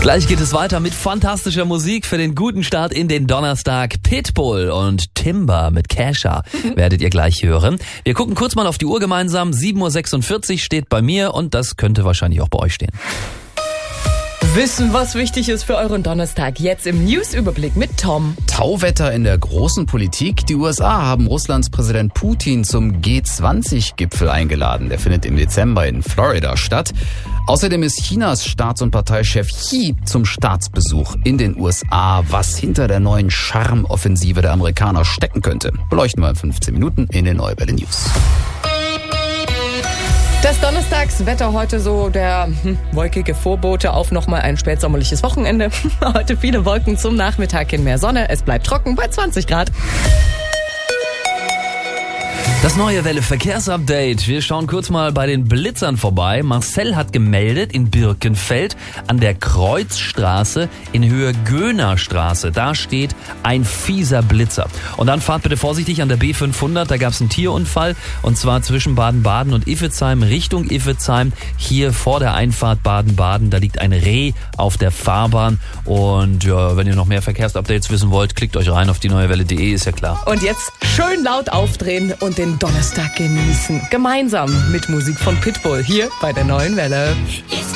Gleich geht es weiter mit fantastischer Musik für den guten Start in den Donnerstag. Pitbull und Timber mit Kesha werdet ihr gleich hören. Wir gucken kurz mal auf die Uhr gemeinsam. 7:46 Uhr steht bei mir und das könnte wahrscheinlich auch bei euch stehen. Wissen, was wichtig ist für euren Donnerstag. Jetzt im News-Überblick mit Tom. Tauwetter in der großen Politik. Die USA haben Russlands Präsident Putin zum G20-Gipfel eingeladen. Der findet im Dezember in Florida statt. Außerdem ist Chinas Staats- und Parteichef Xi zum Staatsbesuch in den USA. Was hinter der neuen Charmoffensive der Amerikaner stecken könnte, beleuchten wir in 15 Minuten in den Neue Welle News. Das Donnerstagswetter heute so der wolkige Vorbote auf nochmal ein spätsommerliches Wochenende. Heute viele Wolken, zum Nachmittag hin mehr Sonne. Es bleibt trocken bei 20 Grad. Das Neue Welle Verkehrsupdate. Wir schauen kurz mal bei den Blitzern vorbei. Marcel hat gemeldet in Birkenfeld an der Kreuzstraße in Höhe Göhnerstraße. Da steht ein fieser Blitzer. Und dann fahrt bitte vorsichtig an der B500. Da gab es einen Tierunfall und zwar zwischen Baden-Baden und Iffezheim Richtung Iffezheim. Hier vor der Einfahrt Baden-Baden. Da liegt ein Reh auf der Fahrbahn. Und ja, wenn ihr noch mehr Verkehrsupdates wissen wollt, klickt euch rein auf dieneuewelle.de, ist ja klar. Und jetzt schön laut aufdrehen und den Donnerstag genießen. Gemeinsam mit Musik von Pitbull hier bei der Neuen Welle.